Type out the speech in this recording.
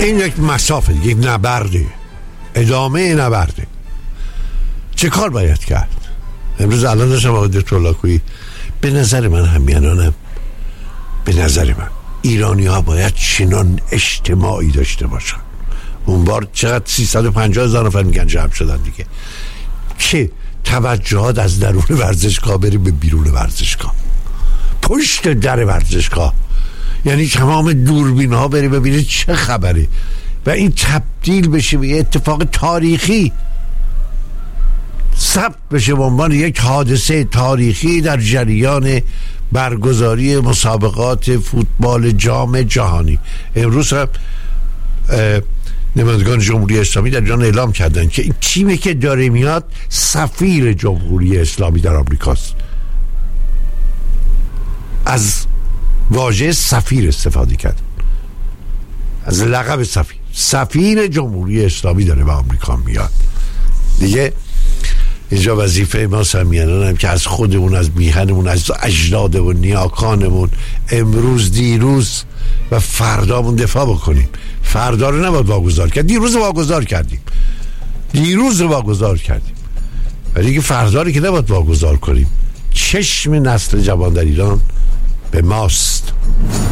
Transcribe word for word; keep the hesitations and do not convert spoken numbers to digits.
این یک مسافه، یک نبرده، ادامه نبرده. چه کار باید کرد؟ امروز الان داشتم آقای دکتر لاکویی، به نظر من همیانانم، به نظر من ایرانی ها باید چنان اجتماعی داشته باشن. اون بار چقدر سیصد و پنجاه هزار نفر میگن جمع شدن دیگه، که توجهات از درون ورزشگاه بری به بیرون ورزشگاه، پشت در ورزشگاه، یعنی تمام دوربین ها بری ببینید چه خبره و این تبدیل بشه به اتفاق تاریخی، ثبت بشه به عنوان یک حادثه تاریخی در جریان برگزاری مسابقات فوتبال جام جهانی. امروز هم نمایندگان جمهوری اسلامی در جان اعلام کردن که این تیمی که داره میاد سفیر جمهوری اسلامی در آمریکاست. از واژه سفیر استفاده کرد، از لقب سفیر. سفیر جمهوری اسلامی داره به آمریکا میاد دیگه. اینجا وظیفه ما سمیانان هم که از خودمون، از میهنمون، از اجدادمون، نیاکانمون، امروز، دیروز و فردامون دفاع بکنیم. فردا رو نباید واگذار کرد، دیروز رو واگذار کردیم دیروز رو واگذار کردیم ولی دیگه فردا رو که نباید واگذار کنیم. چشم نسل جوان در ایران به ماست.